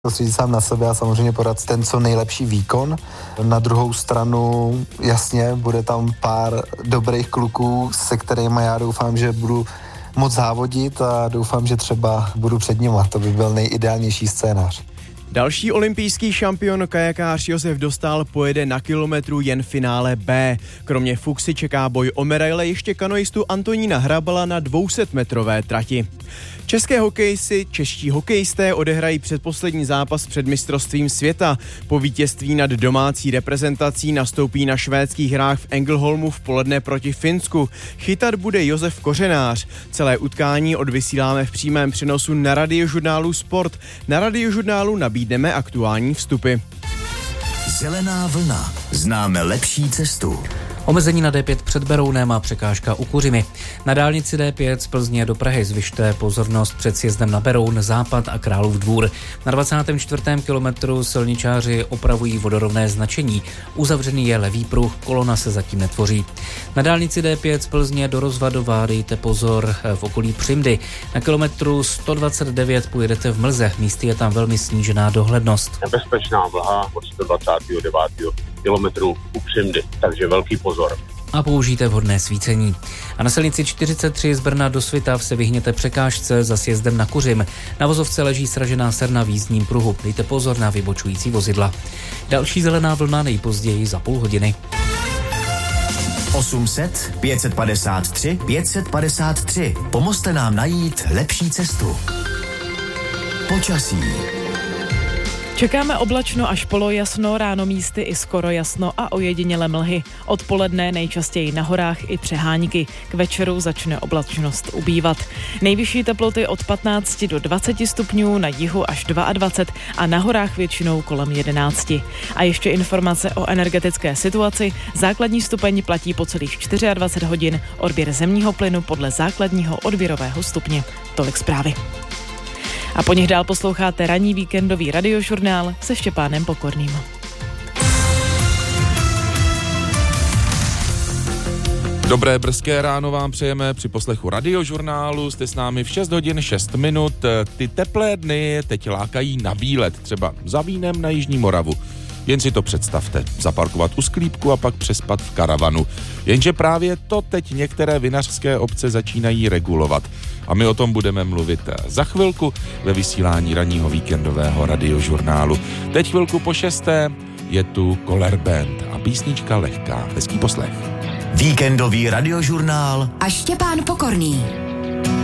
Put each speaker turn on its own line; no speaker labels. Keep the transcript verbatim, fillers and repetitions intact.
Soustředit sám na sebe a samozřejmě podat ten co nejlepší výkon. Na druhou stranu, jasně, bude tam pár dobrých kluků, se kterými já doufám, že budu moc závodit a doufám, že třeba budu před nima. To by byl nejideálnější scénář.
Další olympijský šampion kajakář Josef Dostál pojede na kilometru jen finále B. Kromě Fuxy čeká boj o medaile ještě kanoistu Antonína Hrabala na dvousetmetrové trati. České hokejisty, čeští hokejisté odehrají předposlední zápas před mistrovstvím světa. Po vítězství nad domácí reprezentací nastoupí na švédských hrách v Ängelholmu v poledne proti Finsku. Chytat bude Josef Kořenář. Celé utkání odvysíláme v přímém přenosu na Radiožurnálu Sport. Na Radiožurnálu nabídneme aktuální vstupy.
Zelená vlna. Známe lepší cestu.
Omezení na D pět před Berounem a překážka u Kuřimy. Na dálnici D pět z Plzně do Prahy zvyšte pozornost před sjezdem na Beroun, Západ a Králův Dvůr. Na dvacátém čtvrtém kilometru silničáři opravují vodorovné značení. Uzavřený je levý pruh, kolona se zatím netvoří. Na dálnici D pět z Plzně do Rozvadova dejte pozor v okolí Přimdy. Na kilometru sto dvacet devět pojedete v mlze, místy je tam velmi snížená dohlednost.
Nebezpečná vlha od sto dvacet devět kilometrů u Přimdy, takže velký pozor.
A použijte vhodné svícení. A na silnici čtyřicet tři z Brna do Svitav se vyhněte překážce za sjezdem na Kuřim. Na vozovce leží sražená serna v jízdním pruhu. Dejte pozor na vybočující vozidla. Další zelená vlna nejpozději za půl hodiny.
osm set pět set padesát tři pět set padesát tři. Pomozte nám najít lepší cestu. Počasí.
Čekáme oblačno až polojasno, ráno místy i skoro jasno a ojedinělé mlhy. Odpoledne nejčastěji na horách i přehánky. K večeru začne oblačnost ubývat. Nejvyšší teploty od patnáct do dvacet stupňů, na jihu až dvacet dva a na horách většinou kolem jedenáct. A ještě informace o energetické situaci. Základní stupeň platí po celých dvacet čtyři hodin, odběr zemního plynu podle základního odběrového stupně. Tolik zprávy. A po nich dál posloucháte ranní víkendový radiožurnál se Štěpánem Pokorným.
Dobré brzké ráno vám přejeme při poslechu radiožurnálu. Jste s námi v šest hodin šest minut. Ty teplé dny teď lákají na výlet, třeba za vínem na Jižní Moravu. Jen si to představte, zaparkovat u sklípku a pak přespat v karavanu. Jenže právě to teď některé vinařské obce začínají regulovat. A my o tom budeme mluvit za chvilku ve vysílání ranního víkendového radiožurnálu. Teď chvilku po šesté je tu Koller Band a písnička lehká. Hezký poslech.
Víkendový radiožurnál
a Štěpán Pokorný.